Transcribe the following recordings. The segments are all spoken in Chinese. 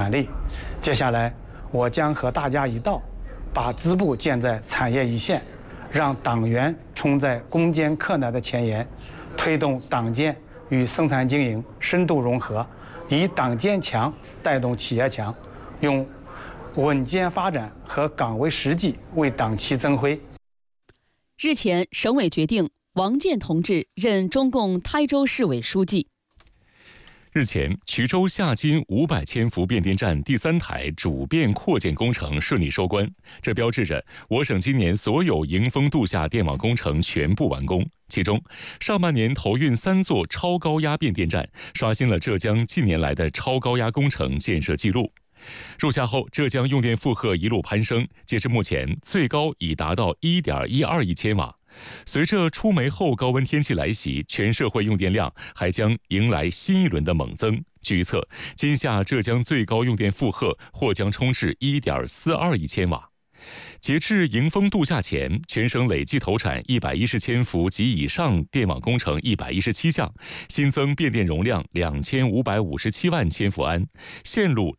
潜力。接下来，我将和大家一道，把支部建在产业一线，让党员冲在攻坚克难的前沿，推动党建与生产经营深度融合，以党建强带动企业强，用稳健发展和岗位实际为党旗增辉。 日前，省委决定王健同志任中共台州市委书记。 日前，衢州下金500千伏变电站第3台主变扩建工程顺利收官，这标志着我省今年所有迎峰度夏电网工程全部完工。其中，上半年投运3座超高压变电站，刷新了浙江近年来的超高压工程建设纪录。入夏后，浙江用电负荷一路攀升，截至目前，最高已达到1.12亿千瓦。随着出梅后高温天气来袭，全社会用电量还将迎来新一轮的猛增。据预测，今夏浙江最高用电负荷或将冲至1.42亿千瓦。截至迎峰度夏前，全省累计投产110千伏及以上电网工程117项，新增变电容量2557万千伏安，线路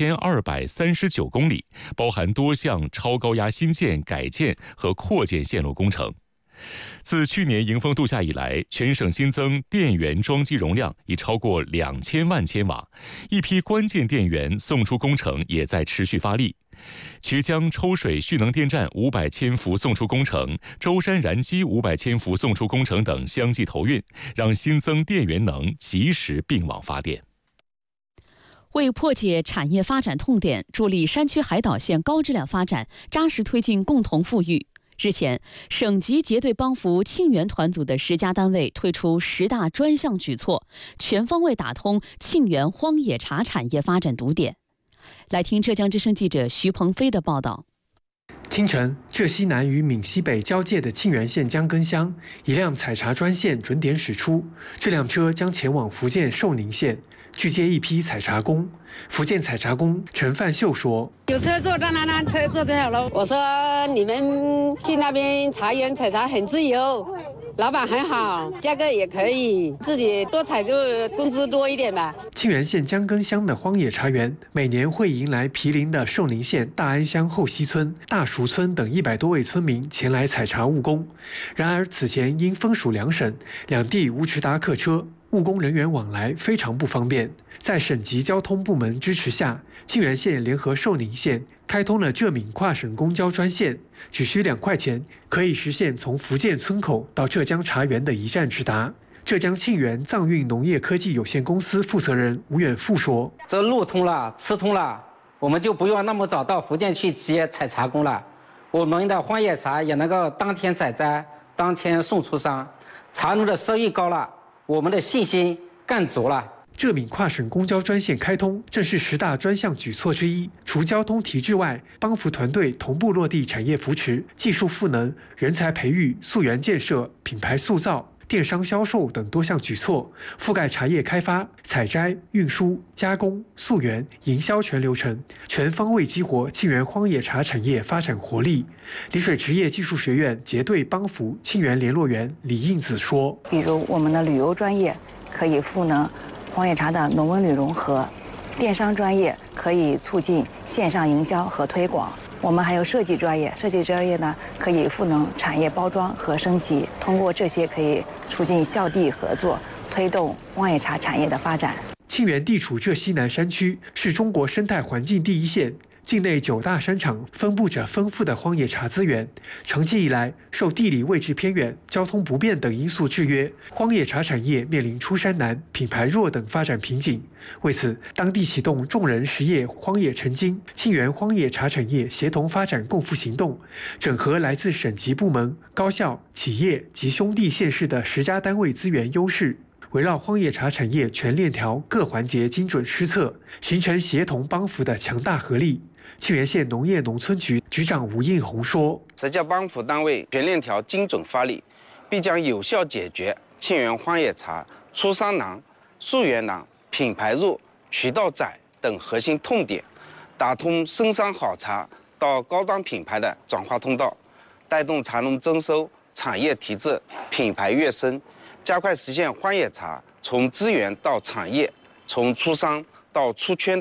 2239公里，包含多项超高压新建、改建和扩建线路工程。自去年迎峰度夏以来，全省新增电源装机容量已超过2000万千瓦，一批关键电源送出工程也在持续发力。衢江抽水蓄能电站500千伏送出工程、舟山燃机500千伏送出工程等相继投运，让新增电源能及时并网发电。 为破解产业发展痛点，助力山区海岛县高质量发展，扎实推进共同富裕。日前，省级结对帮扶沁园团组的10家单位推出10大专项举措，全方位打通沁园荒野茶产业发展堵点。来听浙江之声记者徐鹏飞的报道。 清晨，浙西南与闽西北交界的沁园县江根乡，一辆采茶专线准点驶出，这辆车将前往福建寿宁县，去接一批采茶工。福建采茶工陈范秀说：“ 有车坐，当然车坐最好了。我说你们去那边茶园采茶很自由，老板很好，价格也可以，自己多采就工资多一点吧。” 沁园县江根乡的荒野茶园每年会迎来毗邻的寿宁县大安乡后溪村、大熟村等100多位村民前来采茶务工。然而此前因分属两省，两地无直达客车，务工人员往来非常不方便。在省级交通部门支持下，沁园县联合寿宁县开通了浙闽跨省公交专线，只需2块钱，可以实现从福建村口到浙江茶园的一站直达。浙江沁园藏运农业科技有限公司负责人吴远富说：“ 这路通了，吃通了，我们就不用那么早到福建去接采茶工了。我们的荒野茶也能够当天采摘，当天送出商，茶农的收益高了，我们的信心更足了。” 浙闽跨省公交专线开通，正是10大专项举措之一。除交通提质外，帮扶团队同步落地产业扶持、技术赋能、人才培育、溯源建设、品牌塑造、电商销售等多项举措，覆盖茶叶开发、采摘、运输、加工、溯源、营销全流程，全方位激活沁园荒野茶产业发展活力。丽水职业技术学院结对帮扶沁园联络员李应子说：“ 比如我们的旅游专业可以赋能荒野茶的农文旅融合，电商专业可以促进线上营销和推广。我们还有设计专业，设计专业呢可以赋能产业包装和升级。通过这些可以促进校地合作，推动荒野茶产业的发展。” 沁园地处浙西南山区，是中国生态环境第一线。境内9大山场分布着丰富的荒野茶资源，长期以来受地理位置偏远、交通不便等因素制约，荒野茶产业面临出山难、品牌弱等发展瓶颈。为此，当地启动众人实业荒野成精、沁园荒野茶产业协同发展共赴行动，整合来自省级部门、高校、企业及兄弟县市的10家单位资源优势，围绕荒野茶产业全链条各环节精准施策，形成协同帮扶的强大合力。沁园县农业农村局局长吴应红说 ：“10家帮扶单位全链条精准发力，必将有效解决沁园荒野茶出商难、溯源难、品牌弱、渠道窄等核心痛点，打通深山好茶到高端品牌的转化通道，带动茶农增收、产业提质、品牌跃升，加快实现荒野茶从资源到产业、从出商到出圈的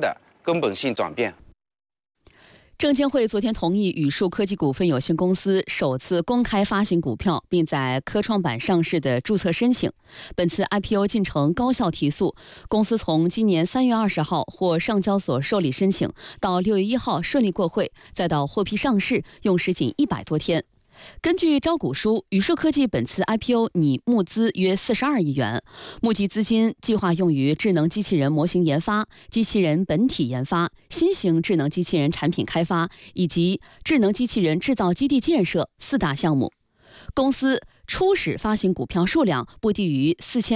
根本性转变。 证监会昨天同意宇树科技股份有限公司首次公开发行股票，并在科创板上市的注册申请。本次 IPO 进程高效提速，公司从今年3月20号获上交所受理申请，到6月1号顺利过会，再到获批上市，用时仅100多天。根据招股书，宇树科技本次 IPO 拟募资约42亿元，募集资金计划用于智能机器人模型研发、机器人本体研发、新型智能机器人产品开发以及智能机器人制造基地建设4大项目。公司初始发行股票数量不低于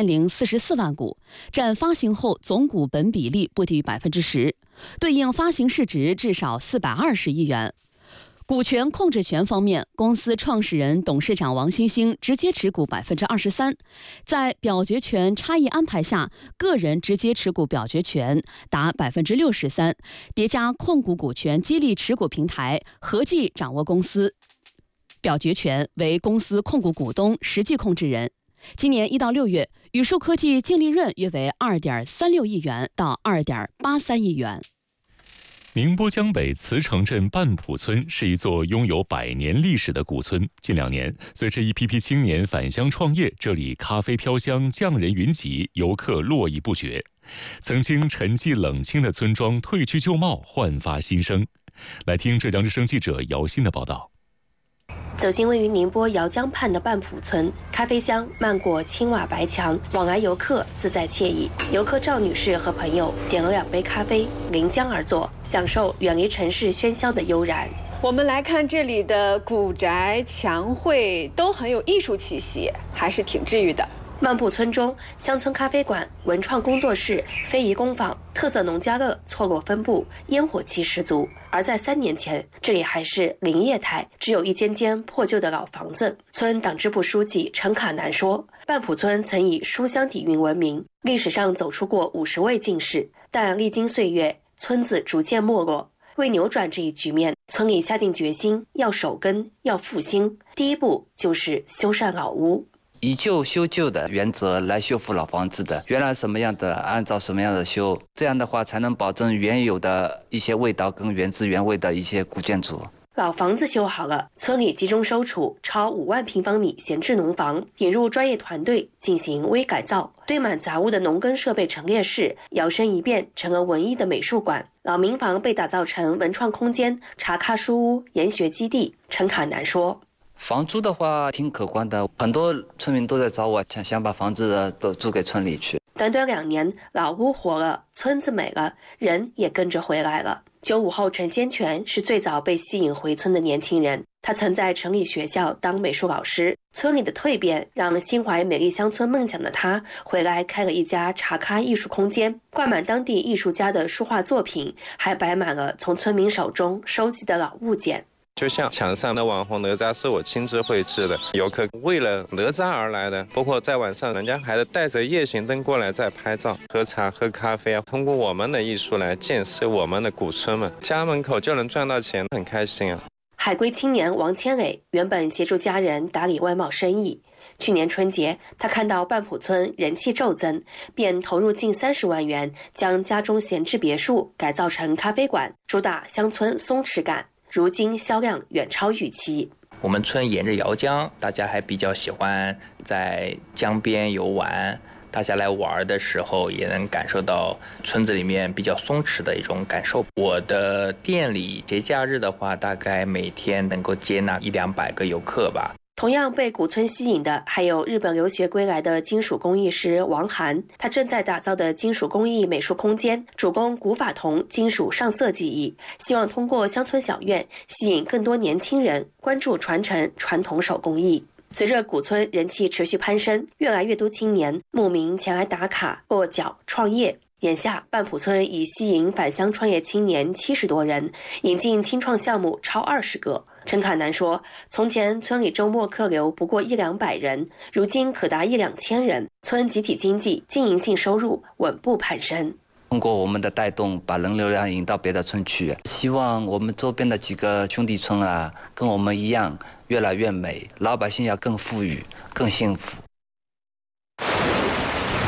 4044万股，占发行后总股本比例不低于10%，对应发行市值至少420亿元。股权控制权方面，公司创始人、董事长王新兴直接持股23%，在表决权差异安排下，个人直接持股表决权达63%，叠加控股股权激励持股平台合计掌握公司表决权，为公司控股股东实际控制人。今年1到6月，宇树科技净利润约为2.36亿元到2.83亿元。 宁波江北慈城镇半浦村是一座拥有100年历史的古村。近2年，随着一批批青年返乡创业，这里咖啡飘香，匠人云集，游客络绎不绝。曾经沉寂冷清的村庄褪去旧貌，焕发新生。来听浙江之声记者姚鑫的报道。 走进位于宁波姚江畔的半浦村，咖啡香漫过青瓦白墙，往来游客自在惬意。游客赵女士和朋友点了2杯咖啡，临江而坐，享受远离城市喧嚣的悠然。 我们来看这里的古宅、墙绘都很有艺术气息，还是挺治愈的。 漫步村中，乡村咖啡馆、文创工作室、非遗工坊、特色农家乐错落分布，烟火气十足。而在3年前，这里还是林业态，只有一间间破旧的老房子。村党支部书记陈卡南说，半浦村曾以书香底蕴闻名，历史上走出过50位进士，但历经岁月，村子逐渐没落。为扭转这一局面，村里下定决心要守根，要复兴。第一步就是修缮老屋。 以旧修旧的原则来修复老房子的，原来什么样的按照什么样的修，这样的话才能保证原有的一些味道跟原汁原味的一些古建筑。 老房子修好了，村里集中收储超5万平方米闲置农房，引入专业团队进行微改造，堆满杂物的农耕设备陈列室摇身一变成了文艺的美术馆，老民房被打造成文创空间、茶咖书屋、研学基地。陈卡南说， 房租的话挺可观的，很多村民都在找我，想把房子都租给村里去。 短短2年，老屋活了，村子美了，人也跟着回来了。95后陈先全是最早被吸引回村的年轻人，他曾在城里学校当美术老师。村里的蜕变让心怀美丽乡村梦想的他回来开了一家茶咖艺术空间，挂满当地艺术家的书画作品，还摆满了从村民手中收集的老物件。 就像墙上的网红哪吒是我亲自绘制的，游客为了哪吒而来的，包括在晚上人家还带着夜行灯过来再拍照、喝茶、喝咖啡啊，通过我们的艺术来建设我们的古村嘛，家门口就能赚到钱，很开心啊。 海归青年王千磊原本协助家人打理外贸生意，去年春节他看到半浦村人气骤增，便投入近30万元将家中闲置别墅改造成咖啡馆，主打乡村松弛感。如今销量远超预期。 我们村沿着姚江，大家还比较喜欢在江边游玩，大家来玩的时候也能感受到村子里面比较松弛的一种感受。我的店里节假日的话，大概每天能够接纳100-200个游客吧。 同样被古村吸引的还有日本留学归来的金属工艺师王涵，他正在打造的金属工艺美术空间主攻古法铜金属上色技艺，希望通过乡村小院吸引更多年轻人关注传承传统手工艺。随着古村人气持续攀升，越来越多青年慕名前来打卡落脚创业。眼下半浦村已吸引返乡创业青年70多人，引进青创项目超20个。陈卡南说，从前村里周末客流不过100-200人，如今可达1-2千人，村集体经济经营性收入稳步攀升。 通过我们的带动，把人流量引到别的村去，希望我们周边的几个兄弟村啊，跟我们一样越来越美，老百姓要更富裕、更幸福。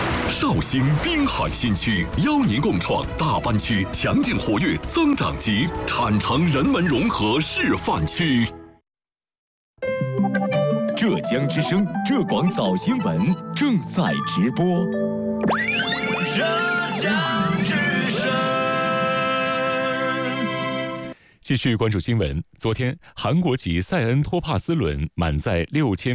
绍兴滨海新区邀您共创大湾区强劲活跃增长极产城人文融合示范区。浙江之声浙广早新闻正在直播。 浙江之声。 继续关注新闻。昨天，韩国籍塞恩托帕斯轮满载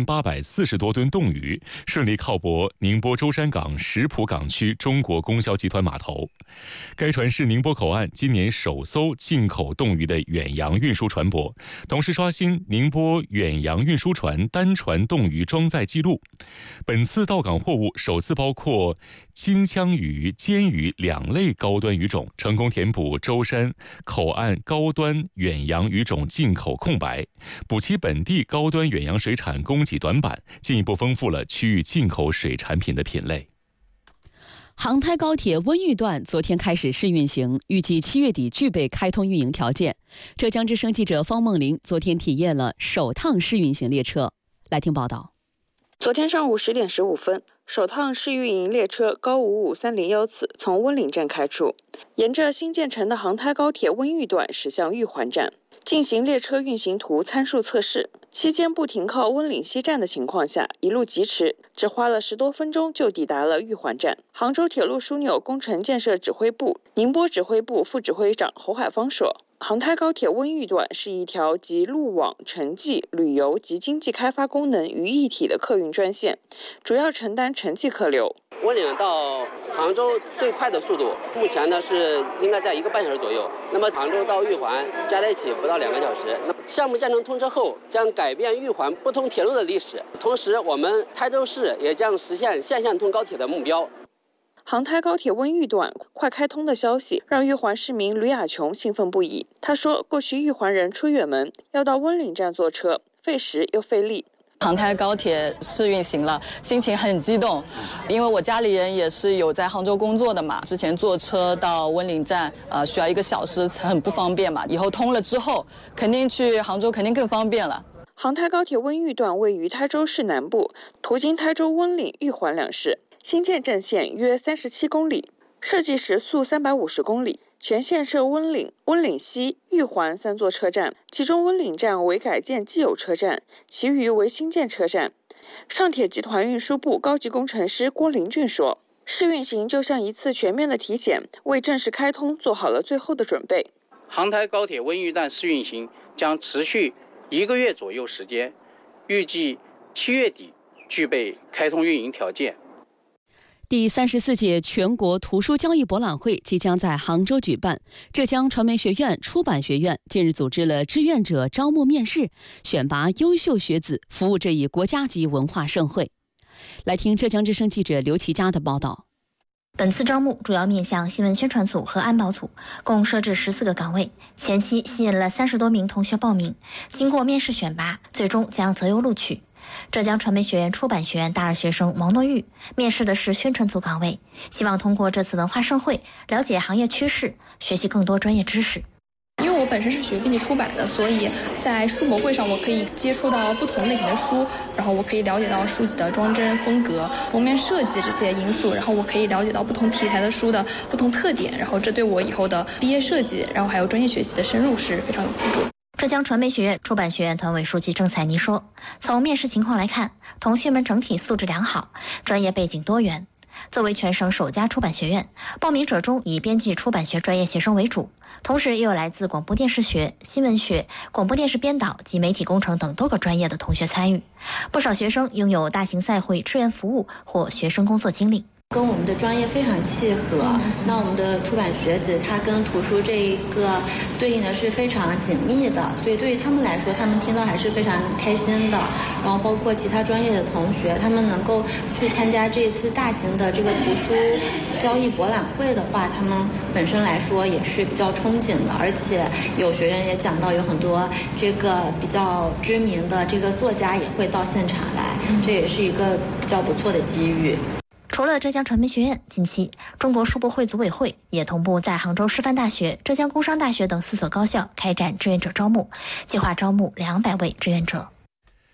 6840多吨冻鱼，顺利靠泊宁波舟山港石浦港区中国供销集团码头。该船是宁波口岸今年首艘进口冻鱼的远洋运输船舶，同时刷新宁波远洋运输船单船冻鱼装载记录。本次到港货物首次包括金枪鱼、煎鱼2类高端鱼种，成功填补舟山口岸高端远洋鱼种进口空白，补齐本地高端远洋水产供给短板，进一步丰富了区域进口水产品的品类。 杭台高铁温榆段昨天开始试运行，预计7月底具备开通运营条件。浙江之声记者方梦玲昨天体验了首趟试运行列车，来听报道。 昨天上午10点15分，首趟试运营列车高55301次从温岭站开出，沿着新建成的杭台高铁温榆段驶向玉环站，进行列车运行图参数测试。期间不停靠温岭西站的情况下，一路疾驰，只花了10多分钟就抵达了玉环站。杭州铁路枢纽工程建设指挥部宁波指挥部副指挥长侯海芳说，杭台高铁温榆段是一条集路网、城际、旅游及经济开发功能于一体的客运专线，主要承担城际客流。 温岭到杭州最快的速度，目前呢是应该在1个半小时左右。那么杭州到玉环加在一起不到2个小时。那项目建成通车后，将改变玉环不通铁路的历史，同时我们台州市也将实现县县通高铁的目标。 杭台高铁温榆段快开通的消息让玉环市民吕亚琼兴奋不已。他说，过去玉环人出远门要到温岭站坐车，费时又费力。 杭台高铁试运行了，心情很激动，因为我家里人也是有在杭州工作的嘛，之前坐车到温岭站需要1个小时，很不方便嘛，以后通了之后肯定去杭州肯定更方便了。 杭台高铁温榆段位于台州市南部，途经台州、温岭、玉环2市，新建正线约37公里，设计时速350公里。全线设温岭、温岭西、玉环3座车站，其中温岭站为改建既有车站，其余为新建车站。上铁集团运输部高级工程师郭林俊说，试运行就像一次全面的体检，为正式开通做好了最后的准备。 杭台高铁温榆段试运行将持续1个月左右时间，预计7月底具备开通运营条件。 第34届全国图书交易博览会即将在杭州举办，浙江传媒学院出版学院近日组织了志愿者招募面试，选拔优秀学子，服务这一国家级文化盛会。来听浙江之声记者刘其佳的报道。 本次招募主要面向新闻宣传组和安保组，共设置14个岗位，前期吸引了30多名同学报名，经过面试选拔，最终将择优录取。浙江传媒学院出版学院大2学生王诺玉面试的是宣传组岗位，希望通过这次文化盛会了解行业趋势，学习更多专业知识。 因为我本身是学编辑出版的，所以在书博会上我可以接触到不同类型的书，然后我可以了解到书籍的装帧、风格、封面设计这些因素，然后我可以了解到不同题材的书的不同特点，然后这对我以后的毕业设计，然后还有专业学习的深入是非常有帮助。 浙江传媒学院出版学院团委书记郑彩妮说，从面试情况来看，同学们整体素质良好，专业背景多元。作为全省首家出版学院，报名者中以编辑出版学专业学生为主，同时也有来自广播电视学、新闻学、广播电视编导及媒体工程等多个专业的同学参与。不少学生拥有大型赛会、志愿服务或学生工作经历。 跟我们的专业非常契合，那我们的出版学子他跟图书这一个对应的是非常紧密的，所以对于他们来说，他们听到还是非常开心的。然后包括其他专业的同学，他们能够去参加这一次大型的这个图书交易博览会的话，他们本身来说也是比较憧憬的。而且有学员也讲到，有很多这个比较知名的这个作家也会到现场来，这也是一个比较不错的机遇。 除了浙江传媒学院，近期中国书博会组委会也同步在杭州师范大学、浙江工商大学等4所高校开展志愿者招募，计划招募200位志愿者。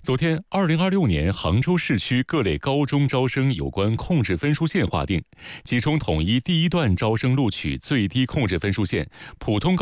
昨天，2026年杭州市区各类高中招生有关控制分数线划定，集中统一第一段招生录取最低控制分数线，普通高